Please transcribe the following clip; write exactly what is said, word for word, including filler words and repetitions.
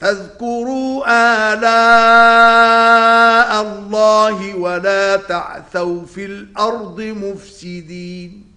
فاذكروا آلاء الله ولا تعثوا في الأرض مفسدين